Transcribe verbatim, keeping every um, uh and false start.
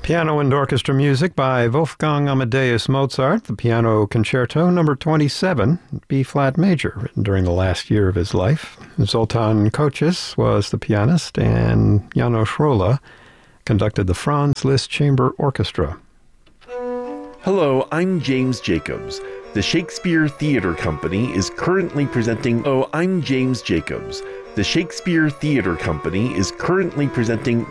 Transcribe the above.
Piano and orchestra music by Wolfgang Amadeus Mozart, the Piano Concerto number twenty-seven, B-flat major, written during the last year of his life. Zoltan Kocis was the pianist, and János Róla conducted the Franz Liszt Chamber Orchestra. Hello, I'm James Jacobs. The Shakespeare Theatre Company is currently presenting... Oh, I'm James Jacobs. The Shakespeare Theatre Company is currently presenting